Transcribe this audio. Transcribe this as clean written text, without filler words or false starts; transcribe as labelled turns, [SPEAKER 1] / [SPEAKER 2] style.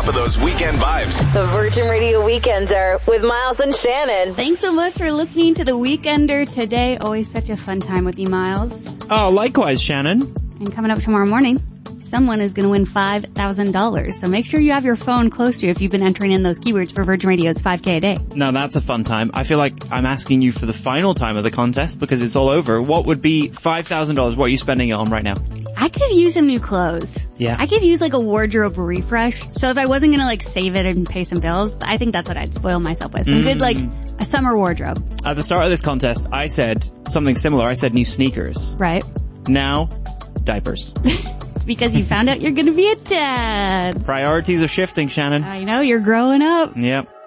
[SPEAKER 1] top of those weekend vibes.
[SPEAKER 2] The Virgin Radio Weekender with Miles and Shannon.
[SPEAKER 3] Thanks so much for listening to The Weekender today. Always such a fun time with you, Miles.
[SPEAKER 4] Oh, likewise, Shannon.
[SPEAKER 3] And coming up tomorrow morning, someone is going to win $5,000. So make sure you have your phone close to you if you've been entering in those keywords for Virgin Radio's 5K a day.
[SPEAKER 4] Now that's a fun time. I feel like I'm asking you for the final time of the contest because it's all over. What would be $5,000? What are you spending it on right now?
[SPEAKER 3] I could use some new clothes.
[SPEAKER 4] Yeah.
[SPEAKER 3] I could use like a wardrobe refresh. So if I wasn't going to save it and pay some bills, I think that's what I'd spoil myself with. Some good a summer wardrobe.
[SPEAKER 4] At the start of this contest, I said something similar. I said new sneakers.
[SPEAKER 3] Right.
[SPEAKER 4] Now, diapers.
[SPEAKER 3] Because you found out you're going to be a dad.
[SPEAKER 4] Priorities are shifting, Shannon.
[SPEAKER 3] I know, you're growing up.
[SPEAKER 4] Yep.